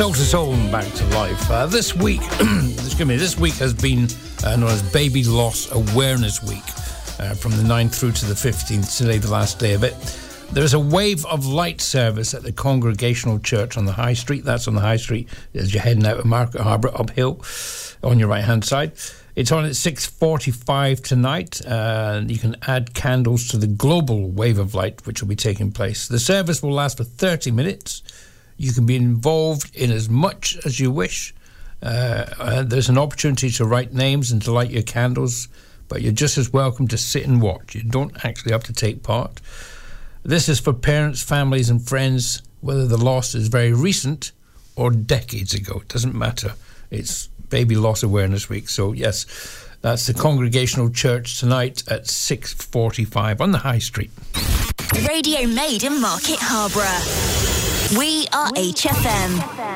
Belts its own back to life. This week has been known as Baby Loss Awareness Week, from the 9th through to the 15th, today the last day of it. There's a Wave of Light service at the Congregational Church on the High Street. That's on the High Street as you're heading out of Market Harbour, uphill, on your right-hand side. It's on at 6:45 tonight. You can add candles to the global Wave of Light, which will be taking place. The service will last for 30 minutes. You can be involved in as much as you wish. There's an opportunity to write names and to light your candles, but you're just as welcome to sit and watch. You don't actually have to take part. This is for parents, families and friends, whether the loss is very recent or decades ago. It doesn't matter. It's Baby Loss Awareness Week. So, yes, that's the Congregational Church tonight at 6:45 on the High Street. Radio made in Market Harborough. We are HFM.